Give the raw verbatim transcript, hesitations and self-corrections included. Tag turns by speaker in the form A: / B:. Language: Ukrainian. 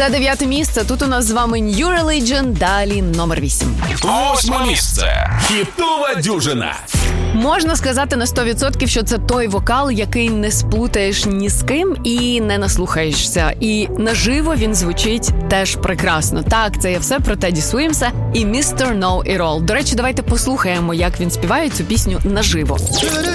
A: Це дев'яте місце. Тут у нас з вами New Religion, далі номер вісім.
B: Восьме місце. Хітова дюжина.
A: Можна сказати на сто відсотків, що це той вокал, який не сплутаєш ні з ким і не наслухаєшся. І наживо він звучить теж прекрасно. Так, це є все про Теді Суїмса і містер Know It All. До речі, давайте послухаємо, як він співає цю пісню наживо.